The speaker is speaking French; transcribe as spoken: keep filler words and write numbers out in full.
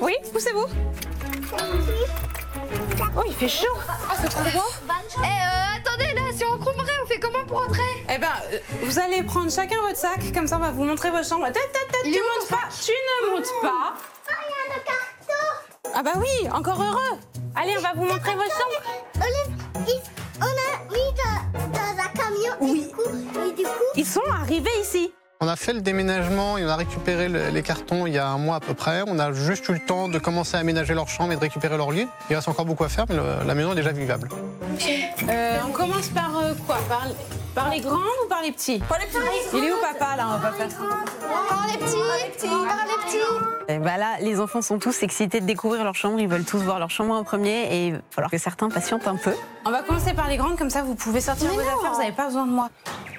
Oui, poussez-vous. Oh, il fait chaud. Ah, c'est trop froid. Eh, euh, attendez, là, si on comprend, on fait comment pour entrer? Eh ben, euh, vous allez prendre chacun votre sac, comme ça on va vous montrer votre chambre. Tête, tête, tête, tu montes pas, tu ne montes pas. Ah, il y a le carton. Ah bah oui, encore heureux. Allez, on va vous montrer votre chambre. On a mis dans, dans un camion. Oui. Et du coup, et du coup... Ils sont arrivés ici. On a fait le déménagement et on a récupéré le, les cartons il y a un mois à peu près. On a juste eu le temps de commencer à aménager leur chambre et de récupérer leur lit. Il reste encore beaucoup à faire, mais le, la maison est déjà vivable. Euh, on commence par euh, quoi par, par les grands ou par les petits? Par les petits. Il est où papa là? On va pas faire ça. Par les petits, par les petits, par les petits. Et bah là, les enfants sont tous excités de découvrir leur chambre. Ils veulent tous voir leur chambre en premier et il va falloir que certains patientent un peu. On va commencer par les grandes, comme ça vous pouvez sortir Mais vos non. affaires, vous n'avez pas besoin de moi.